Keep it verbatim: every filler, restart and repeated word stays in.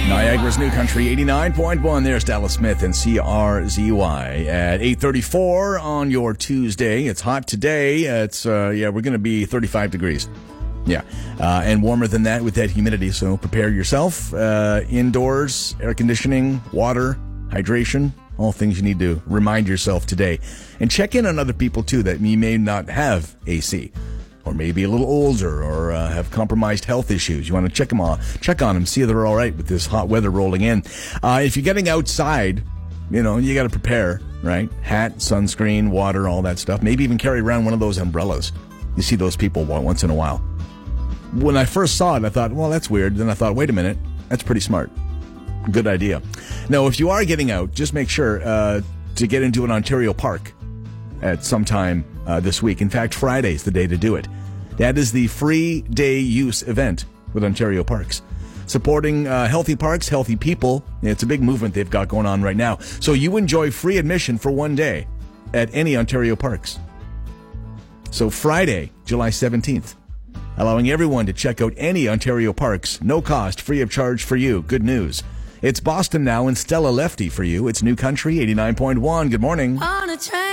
Niagara's New Country eighty-nine point one. There's Dallas Smith and C R Z Y at eight thirty-four on your Tuesday. It's hot today. It's, uh, yeah, we're going to be thirty-five degrees. Yeah. Uh, and warmer than that with that humidity. So prepare yourself. Uh, indoors, air conditioning, water, hydration, all things you need to remind yourself today. And check in on other people, too, that you may not have A C. Or maybe a little older, or uh, have compromised health issues. You want to check them all, check on them, see if they're all right with this hot weather rolling in. Uh, if you're getting outside, you know, you got to prepare, right? Hat, sunscreen, water, all that stuff. Maybe even carry around one of those umbrellas. You see those people once in a while. When I first saw it, I thought, well, that's weird. Then I thought, wait a minute, that's pretty smart. Good idea. Now, if you are getting out, just make sure uh, to get into an Ontario park at some time uh, this week. In fact, Friday's the day to do it. That is the free day use event with Ontario Parks. Supporting uh, healthy parks, healthy people. It's a big movement they've got going on right now. So you enjoy free admission for one day at any Ontario Parks. So Friday, July seventeenth, allowing everyone to check out any Ontario Parks, no cost, free of charge for you. Good news. It's Boston now and Stella Lefty for you. It's New Country eighty-nine point one. Good morning. On a train.